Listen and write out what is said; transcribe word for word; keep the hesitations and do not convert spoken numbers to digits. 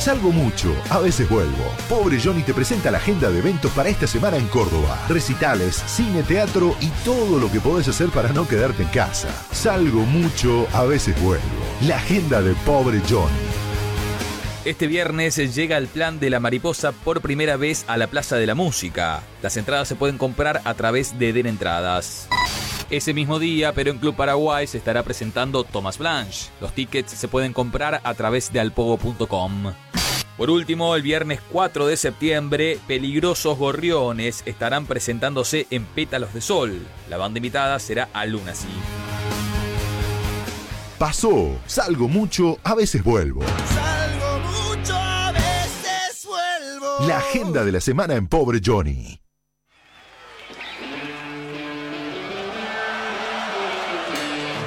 Salgo mucho, a veces vuelvo. Pobre Johnny te presenta la agenda de eventos para esta semana en Córdoba. Recitales, cine, teatro y todo lo que podés hacer para no quedarte en casa. Salgo mucho, a veces vuelvo. La agenda de Pobre Johnny. Este viernes llega el Plan de la Mariposa por primera vez a la Plaza de la Música. Las entradas se pueden comprar a través de Den Entradas. Ese mismo día, pero en Club Paraguay, se estará presentando Thomas Blanche. Los tickets se pueden comprar a través de alpogo punto com. Por último, el viernes cuatro de septiembre, Peligrosos Gorriones estarán presentándose en Pétalos de Sol. La banda invitada será Alunacy. Pasó, salgo mucho, a veces vuelvo. Salgo mucho, a veces vuelvo. La agenda de la semana en Pobre Johnny.